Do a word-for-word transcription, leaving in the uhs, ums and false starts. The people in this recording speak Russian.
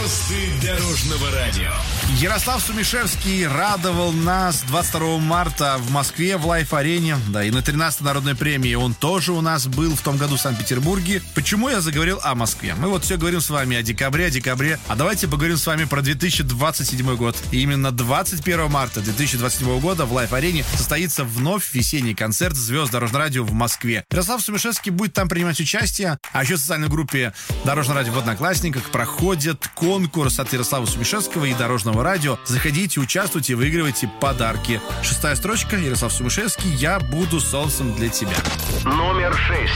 Звезды дорожного радио. Ярослав Сумишевский радовал нас двадцать второго марта в Москве в Лайф-арене. Да, и на тринадцатой народной премии он тоже у нас был в том году в Санкт-Петербурге. Почему я заговорил о Москве? Мы вот все говорим с вами о декабре, о декабре. А давайте поговорим с вами про две тысячи двадцать седьмой год. И именно двадцать первого марта две тысячи двадцать седьмого года в Лайф-арене состоится вновь весенний концерт звезд дорожного радио в Москве. Ярослав Сумишевский будет там принимать участие. А еще в социальной группе Дорожного радио в Одноклассниках проходит конкурс от Ярослава Сумишевского и Дорожного радио. Заходите, участвуйте, выигрывайте подарки. Шестая строчка. Ярослав Сумишевский. Я буду солнцем для тебя. Номер шесть.